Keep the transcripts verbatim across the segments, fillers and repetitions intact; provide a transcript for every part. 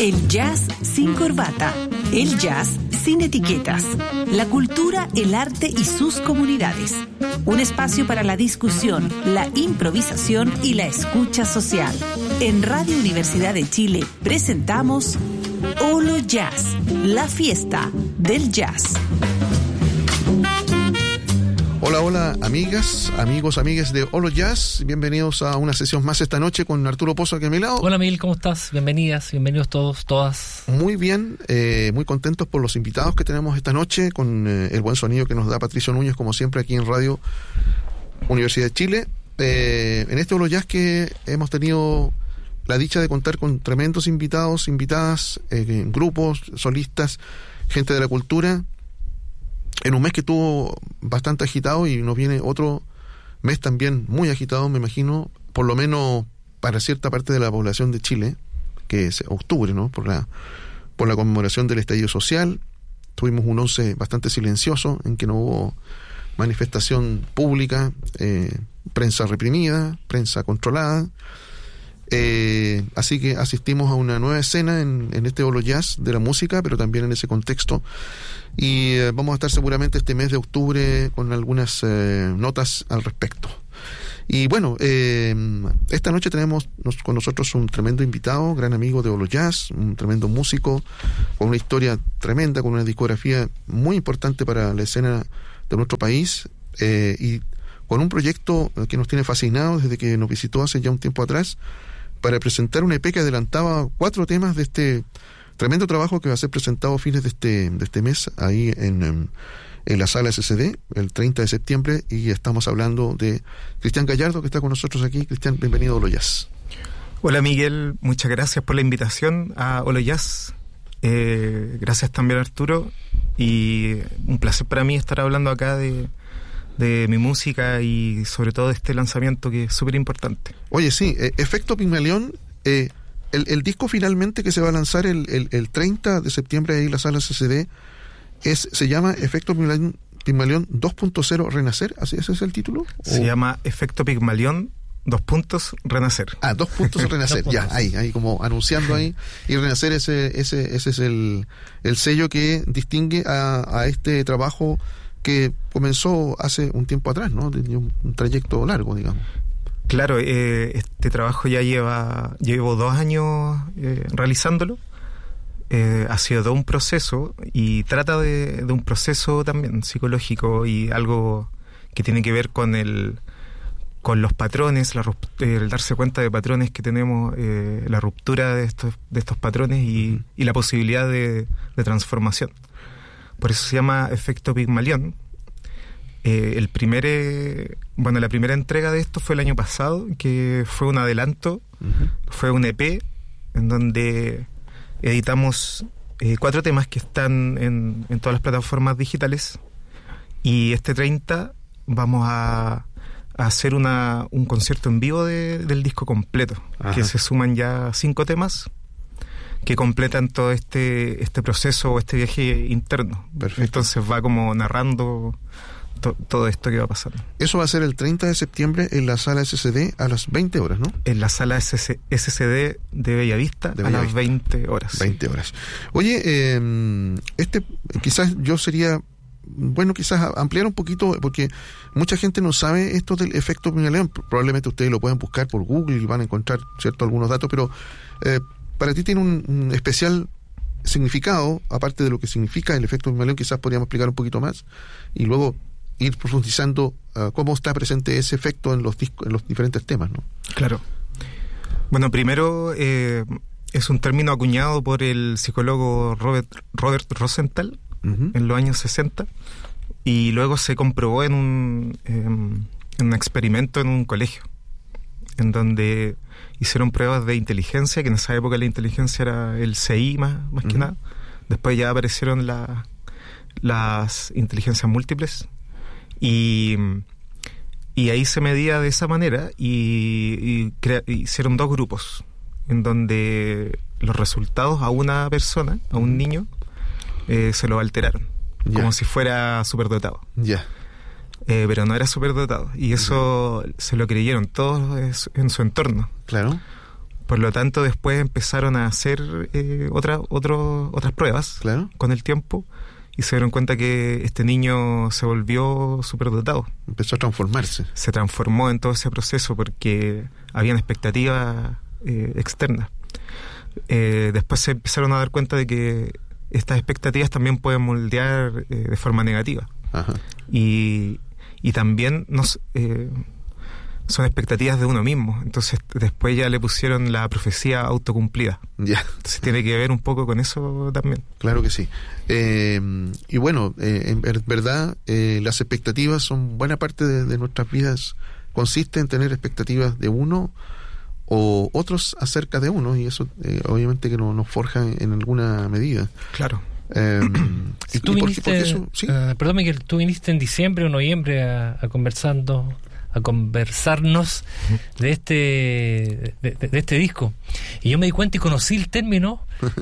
El jazz sin corbata, el jazz sin etiquetas, la cultura, el arte y sus comunidades. Un espacio para la discusión, la improvisación y la escucha social. En Radio Universidad de Chile presentamos Olo Jazz, la fiesta del jazz. Hola, hola, amigas, amigos, amigas de Olo Jazz. Bienvenidos a una sesión más esta noche con Arturo Pozo aquí a mi lado. Hola, Miguel, ¿cómo estás? Bienvenidas, bienvenidos todos, todas. Muy bien, eh, muy contentos por los invitados que tenemos esta noche, con eh, el buen sonido que nos da Patricio Núñez, como siempre, aquí en Radio Universidad de Chile. Eh, en este Olo Jazz que hemos tenido la dicha de contar con tremendos invitados, invitadas, eh, grupos, solistas, gente de la cultura, en un mes que estuvo bastante agitado, y nos viene otro mes también muy agitado, me imagino, por lo menos para cierta parte de la población de Chile, que es octubre, ¿no? Por la, por la conmemoración del estallido social. Tuvimos un once bastante silencioso, en que no hubo manifestación pública, eh, prensa reprimida, prensa controlada. Eh, así que asistimos a una nueva escena en, en este Olo Jazz de la música, pero también en ese contexto. Y eh, vamos a estar seguramente este mes de octubre con algunas eh, notas al respecto. Y bueno, eh, esta noche tenemos nos, con nosotros un tremendo invitado, gran amigo de Olo Jazz, un tremendo músico, con una historia tremenda, con una discografía muy importante para la escena de nuestro país, eh, y con un proyecto que nos tiene fascinados desde que nos visitó hace ya un tiempo atrás, para presentar un E P que adelantaba cuatro temas de este tremendo trabajo que va a ser presentado a fines de este, de este mes, ahí en, en la sala S C D, el treinta de septiembre, y estamos hablando de Cristian Gallardo, que está con nosotros aquí. Cristian, bienvenido a Olo Jazz. Hola, Miguel, muchas gracias por la invitación a Olo Jazz. Eh, gracias también, Arturo, y un placer para mí estar hablando acá de... de mi música y sobre todo de este lanzamiento que es súper importante. Oye, sí, eh, Efecto Pigmalión, eh, el, el disco finalmente que se va a lanzar el, el, el treinta de septiembre ahí en la sala C C D, es, se llama Efecto Pigmalión, Pigmalión dos punto cero Renacer, ¿así ese es el título? Se ¿O? llama Efecto Pigmalión dos puntos Renacer. Ah, dos puntos Renacer, ya, ahí, ahí como anunciando ahí, y Renacer, ese, ese, ese es el, el sello que distingue a, a este trabajo que comenzó hace un tiempo atrás, ¿no? Tenía un, un trayecto largo, digamos. Claro, eh, este trabajo ya lleva, llevo dos años eh, realizándolo. Eh, ha sido todo un proceso, y trata de, de un proceso también psicológico y algo que tiene que ver con el con los patrones, la, el darse cuenta de patrones que tenemos, eh, la ruptura de estos de estos patrones y, y la posibilidad de, de transformación. Por eso se llama Efecto Pigmalión. Eh, el primer, eh, bueno, la primera entrega de esto fue el año pasado, que fue un adelanto, uh-huh. Fue un E P en donde editamos eh, cuatro temas que están en, en todas las plataformas digitales, y este treinta vamos a, a hacer una, un concierto en vivo de, del disco completo. Ajá. Que se suman ya cinco temas que completan todo este este proceso o este viaje interno. Perfecto. Entonces va como narrando to, todo esto que va pasando. Eso va a ser el treinta de septiembre en la sala S C D a las veinte horas, ¿no? En la sala S C D de Bellavista, de Bellavista. A las veinte horas. veinte horas. Oye, eh, este quizás yo sería... Bueno, quizás ampliar un poquito, porque mucha gente no sabe esto del efecto Pigmalión. Probablemente ustedes lo pueden buscar por Google y van a encontrar, cierto, algunos datos, pero... Eh, para ti tiene un, un especial significado, aparte de lo que significa el efecto Pigmalión. Quizás podríamos explicar un poquito más y luego ir profundizando uh, cómo está presente ese efecto en los discos, en los diferentes temas, ¿no? Claro. Bueno, primero eh, es un término acuñado por el psicólogo Robert, Robert Rosenthal, uh-huh. en los años sesenta, y luego se comprobó en un, eh, en un experimento en un colegio, en donde hicieron pruebas de inteligencia, que en esa época la inteligencia era el C I más, más uh-huh. que nada. Después ya aparecieron la, las inteligencias múltiples, y, y ahí se medía de esa manera, y, y crea, hicieron dos grupos, en donde los resultados a una persona, a un niño, eh, se lo alteraron, yeah. como si fuera superdotado. Ya. Yeah. Eh, pero no era superdotado, y eso uh-huh. se lo creyeron todos en su entorno. Claro. Por lo tanto, después empezaron a hacer eh, otra, otro, otras pruebas claro. con el tiempo y se dieron cuenta que este niño se volvió superdotado. Empezó a transformarse. Se transformó en todo ese proceso porque habían expectativas eh, externas. Eh, después se empezaron a dar cuenta de que estas expectativas también pueden moldear eh, de forma negativa. Ajá. Y, y también nos... Eh, son expectativas de uno mismo. Entonces después ya le pusieron la profecía autocumplida. Ya. Entonces tiene que ver un poco con eso también. Claro que sí. Eh, y bueno, eh, en verdad, eh, las expectativas son buena parte de, de nuestras vidas. Consiste en tener expectativas de uno o otros acerca de uno, y eso eh, obviamente que no, nos forja en, en alguna medida. Claro. Eh, y tú por, viniste, por eso, ¿sí? uh, perdón Miguel, tú viniste en diciembre o noviembre a, a conversando a conversarnos de este de, de, de este disco, y yo me di cuenta y conocí el término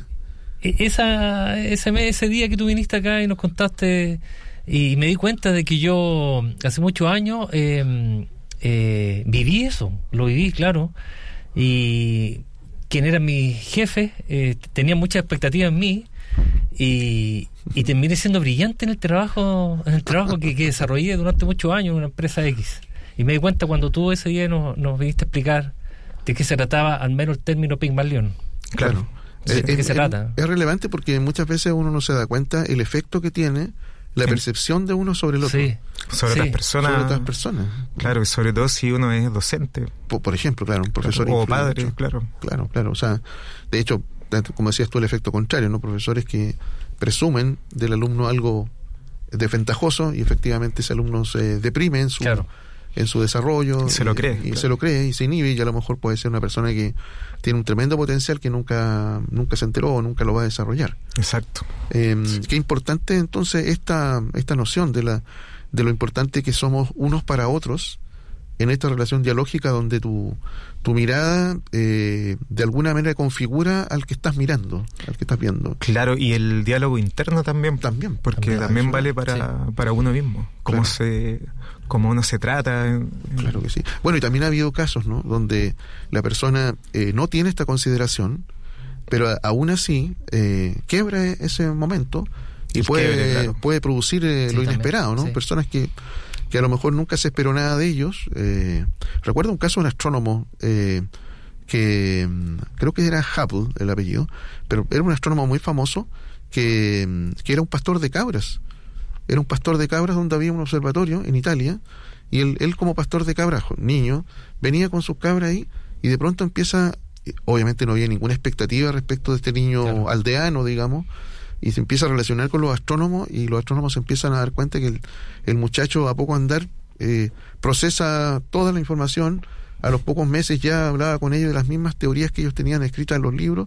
esa ese mes, ese día que tú viniste acá y nos contaste, y me di cuenta de que yo hace muchos años eh, eh, viví eso, lo viví, claro, y quien era mi jefe eh, tenía muchas expectativas en mí, y, y terminé siendo brillante en el trabajo en el trabajo que, que desarrollé durante muchos años en una empresa X. Y me di cuenta cuando tú ese día nos, nos viniste a explicar de qué se trataba, al menos el término Pygmalion. Claro. ¿De eh, qué es, se trata? Es relevante porque muchas veces uno no se da cuenta el efecto que tiene la sí. percepción de uno sobre el otro. Sí. Sobre sí. otras personas. Sobre otras personas. Claro, y sobre todo si uno es docente. Por, por ejemplo, claro, un profesor. Claro, o influye padre, mucho. claro. Claro, claro. O sea, de hecho, como decías tú, el efecto contrario, ¿no? Profesores que presumen del alumno algo desventajoso y efectivamente ese alumno se deprime en su... Claro. en su desarrollo y se lo cree y, y claro. se lo cree y se inhibe, y a lo mejor puede ser una persona que tiene un tremendo potencial que nunca nunca se enteró o nunca lo va a desarrollar. Exacto. Eh, sí. Qué importante entonces esta esta noción de la de lo importante que somos unos para otros en esta relación dialógica donde tu tu mirada eh, de alguna manera configura al que estás mirando, al que estás viendo. Claro, y el diálogo interno también. También. Porque También, también eso, vale para, sí. para uno mismo. Cómo claro. se cómo uno se trata. Claro que sí. Bueno, y también ha habido casos, ¿no? Donde la persona eh, no tiene esta consideración, pero a, aún así eh, quiebra ese momento y el puede, quiebre, claro. puede producir eh, sí, lo también, inesperado, ¿no? Sí. Personas que que a lo mejor nunca se esperó nada de ellos. Eh, recuerdo un caso de un astrónomo eh, que creo que era Hubble el apellido, pero era un astrónomo muy famoso que, que era un pastor de cabras. Era un pastor de cabras donde había un observatorio en Italia, y él, él como pastor de cabras, niño, venía con sus cabras ahí, y de pronto empieza, obviamente no había ninguna expectativa respecto de este niño claro. aldeano, digamos, y se empieza a relacionar con los astrónomos, y los astrónomos se empiezan a dar cuenta que el, el muchacho a poco andar eh, procesa toda la información. A los pocos meses ya hablaba con ellos de las mismas teorías que ellos tenían escritas en los libros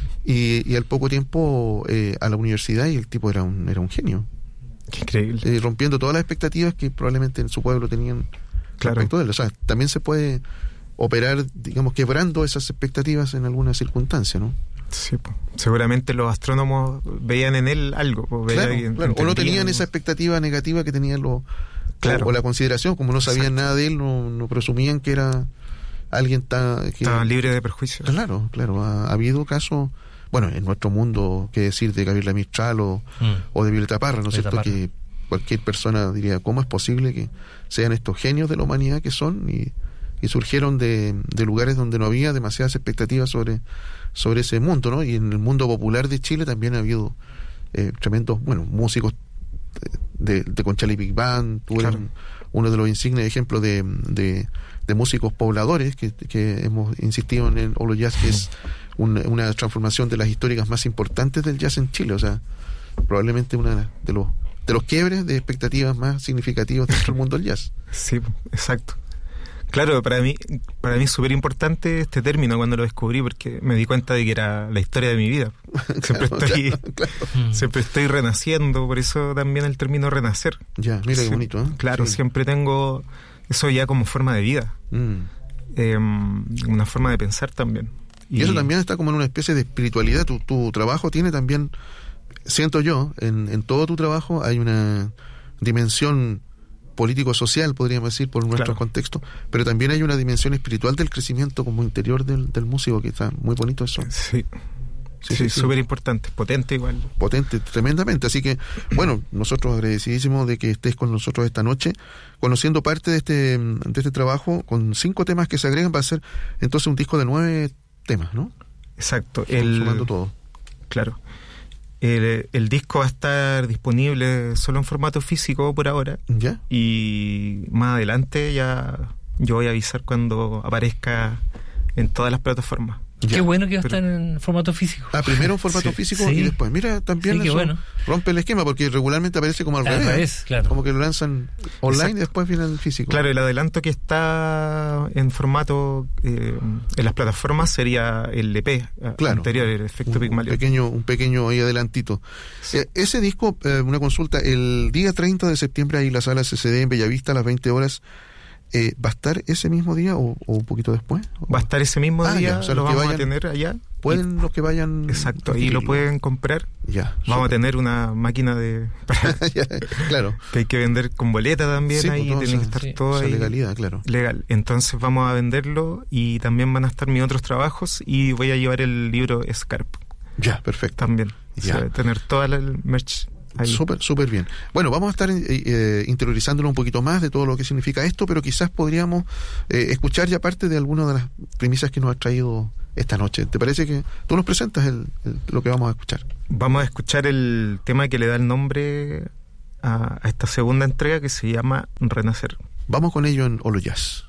y, y al poco tiempo eh, a la universidad, y el tipo era un, era un genio. Qué increíble. Eh, rompiendo todas las expectativas que probablemente en su pueblo tenían claro. respecto de él. O sea, también se puede operar, digamos, quebrando esas expectativas en alguna circunstancia, ¿no? Sí, pues. Seguramente los astrónomos veían en él algo. Pues, claro, veían, claro. O no tenían esa expectativa negativa que tenían los... Claro. O, o la consideración, como no sabían Exacto. nada de él, no, no presumían que era alguien tan... Que, estaba libre de prejuicios. Claro, claro. Ha, ha habido casos, bueno, en nuestro mundo, qué decir de Gabriela Mistral o, mm. o de Violeta Parra, ¿no es cierto? Parra. Que cualquier persona diría, ¿cómo es posible que sean estos genios de la humanidad que son? Y, y surgieron de, de lugares donde no había demasiadas expectativas sobre, sobre ese mundo, ¿no? Y en el mundo popular de Chile también ha habido eh, tremendos, bueno, músicos de, de Conchalí Big Band, tú eres claro. uno de los insignes ejemplos de, de, de músicos pobladores que, que hemos insistido en el Holo Jazz, que es un, una transformación de las históricas más importantes del jazz en Chile, o sea, probablemente una de los de los quiebres de expectativas más significativos dentro del mundo del jazz. Sí, exacto. Claro, para mí para mí es súper importante este término cuando lo descubrí, porque me di cuenta de que era la historia de mi vida. Siempre claro, estoy claro, claro. siempre estoy renaciendo, por eso también el término renacer. Ya, mira qué bonito, ¿eh? Claro, sí. Siempre tengo eso ya como forma de vida. Mm. Eh, una forma de pensar también. Y, y eso también está como en una especie de espiritualidad. Tu, tu trabajo tiene también, siento yo, en, en todo tu trabajo hay una dimensión político-social, podríamos decir, por nuestros Claro. contextos, pero también hay una dimensión espiritual del crecimiento como interior del, del músico, que está muy bonito eso. Sí, Sí, sí, sí, sí. súper importante, potente igual. Potente, tremendamente. Así que, bueno, nosotros agradecidísimos de que estés con nosotros esta noche, conociendo parte de este, de este trabajo, con cinco temas que se agregan para hacer entonces un disco de nueve temas, ¿no? Exacto. Sum- El, Sumando todo. Claro. El, el disco va a estar disponible solo en formato físico por ahora, ¿Ya? y más adelante ya yo voy a avisar cuando aparezca en todas las plataformas. Ya. Qué bueno que va a Pero- estar en formato físico. Ah, primero en formato Sí. físico Sí. y después, mira, también Sí, qué eso bueno. rompe el esquema, porque regularmente aparece como al Al revés. revés, claro. Como que lo lanzan online Exacto. y después viene el físico. Claro, el adelanto que está en formato eh, en las plataformas sería el E P a- Claro. anterior, el efecto un, un Pigmalión. pequeño, un pequeño ahí adelantito. Sí. Eh, ese disco, eh, una consulta, el día treinta de septiembre ahí en la sala C C D en Bellavista a las veinte horas, eh, ¿va a estar ese mismo día o, o un poquito después? Va a estar ese mismo Ah, día, ya, o sea, lo los que vamos vayan- a tener allá. ¿Pueden los que vayan? Y- exacto, y lo adquirirlo? pueden comprar. Ya. Vamos a súper. tener una máquina de Ya, claro. que hay que vender con boleta también, Sí, ahí pues, todo tiene que eso, estar sí, todo Esa ahí legalidad, claro. legal. Entonces vamos a venderlo y también van a estar mis otros trabajos y voy a llevar el libro Scarp Ya, perfecto. también. Ya. O sea, tener toda la el merch ahí. Súper, súper bien. Bueno, vamos a estar eh, eh, interiorizándolo un poquito más de todo lo que significa esto, pero quizás podríamos eh, escuchar ya parte de algunas de las premisas que nos has traído esta noche. ¿Te parece que tú nos presentas el, el- lo que vamos a escuchar? Vamos a escuchar el tema que le da el nombre a, a esta segunda entrega, que se llama Renacer. Vamos con ello en Olo Jazz.